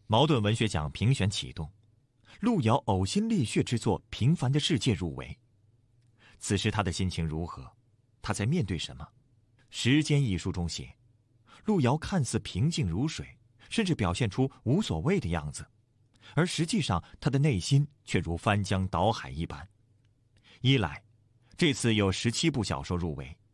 茅盾文学奖评选启动，路遥呕心沥血之作《平凡的世界》入围。此时他的心情如何？他在面对什么？《时间》一书中写，路遥看似平静如水，甚至表现出无所谓的样子，而实际上他的内心却如翻江倒海一般。一来，这次有17部小说入围，